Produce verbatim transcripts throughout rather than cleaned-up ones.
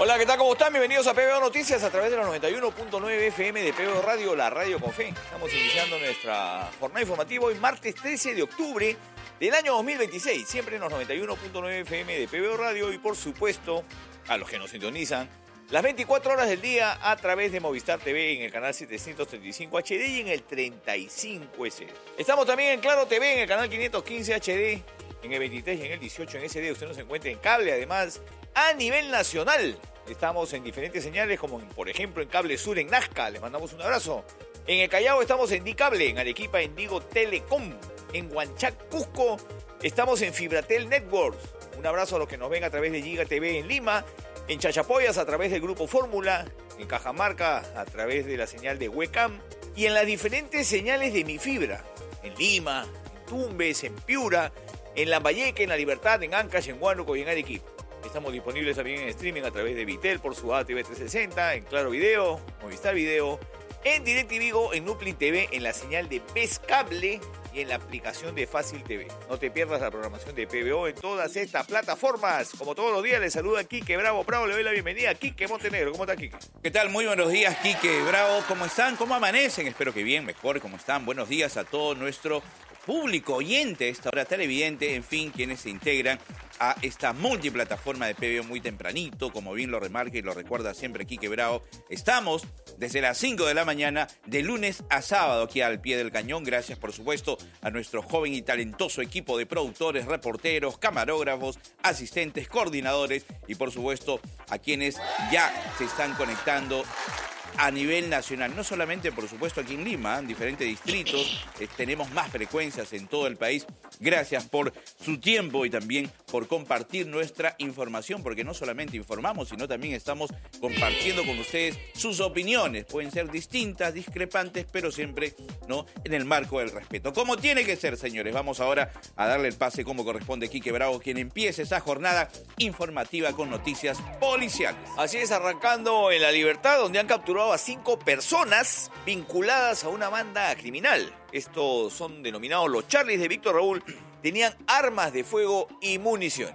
Hola, ¿qué tal? ¿Cómo están? Bienvenidos a P B O Noticias a través de los noventa y uno punto nueve F M de P B O Radio, la radio con fe. Estamos iniciando nuestra jornada informativa hoy, martes trece de octubre del año dos mil veintiséis. Siempre en los noventa y uno punto nueve F M de P B O Radio y, por supuesto, a los que nos sintonizan las veinticuatro horas del día a través de Movistar T V en el canal setecientos treinta y cinco H D y en el treinta y cinco S D. Estamos también en Claro T V en el canal quinientos quince H D, en el veintitrés y en el dieciocho en S D. Usted nos encuentra en cable, además, a nivel nacional. Estamos en diferentes señales, como en, por ejemplo en Cable Sur en Nazca, les mandamos un abrazo. En el Callao estamos en Dicable, en Arequipa en Digo Telecom, en Huanchac, Cusco estamos en Fibratel Networks. Un abrazo a los que nos ven a través de Giga T V en Lima, en Chachapoyas a través del Grupo Fórmula, en Cajamarca a través de la señal de Huecam y en las diferentes señales de Mi Fibra, en Lima, en Tumbes, en Piura, en Lambayeque, en La Libertad, en Ancash, en Huánuco y en Arequipa. Estamos disponibles también en streaming a través de Vitel por su A T V trescientos sesenta, en Claro Video, Movistar Video, en DirecTV, en Nuplin T V, en la señal de Ves Cable y en la aplicación de Fácil T V. No te pierdas la programación de P B O en todas estas plataformas. Como todos los días, les saluda Quique Bravo Prado. Le doy la bienvenida a Quique Montenegro. ¿Cómo está, Quique? ¿Qué tal? Muy buenos días, Quique Bravo. ¿Cómo están? ¿Cómo amanecen? Espero que bien, mejor. ¿Cómo están? Buenos días a todo nuestro público, oyente, esta hora televidente, en fin, quienes se integran a esta multiplataforma de P B O muy tempranito, como bien lo remarca y lo recuerda siempre Quique Bravo. Estamos desde las cinco de la mañana, de lunes a sábado, aquí al pie del cañón. Gracias, por supuesto, a nuestro joven y talentoso equipo de productores, reporteros, camarógrafos, asistentes, coordinadores y, por supuesto, a quienes ya se están conectando a nivel nacional, no solamente, por supuesto, aquí en Lima, en diferentes distritos, eh, tenemos más frecuencias en todo el país. Gracias por su tiempo y también por compartir nuestra información, porque no solamente informamos, sino también estamos compartiendo con ustedes sus opiniones. Pueden ser distintas, discrepantes, pero siempre, ¿no?, en el marco del respeto. Como tiene que ser, señores. Vamos ahora a darle el pase como corresponde a Quique Bravo, quien empiece esa jornada informativa con noticias policiales. Así es, arrancando en La Libertad, donde han capturado a cinco personas vinculadas a una banda criminal. Estos son denominados los Charlies de Víctor Raúl. Tenían armas de fuego y municiones.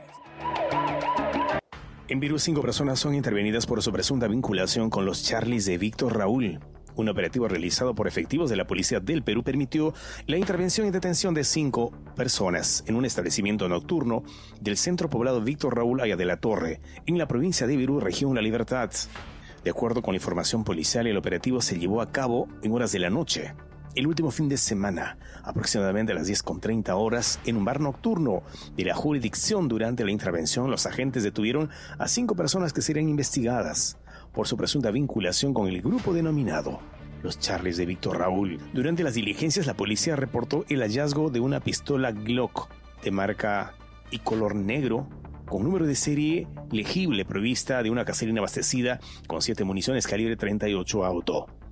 En Virú, cinco personas son intervenidas por su presunta vinculación con los Charlies de Víctor Raúl. Un operativo realizado por efectivos de la Policía del Perú permitió la intervención y detención de cinco personas en un establecimiento nocturno del centro poblado Víctor Raúl Aya de la Torre, en la provincia de Virú, región La Libertad. De acuerdo con la información policial, el operativo se llevó a cabo en horas de la noche, el último fin de semana, aproximadamente a las diez con treinta horas, en un bar nocturno de la jurisdicción. Durante la intervención, los agentes detuvieron a cinco personas que serían investigadas por su presunta vinculación con el grupo denominado los Charlies de Víctor Raúl. Durante las diligencias, la policía reportó el hallazgo de una pistola Glock de marca y color negro, con número de serie legible, provista de una caserina abastecida con siete municiones calibre treinta y ocho auto.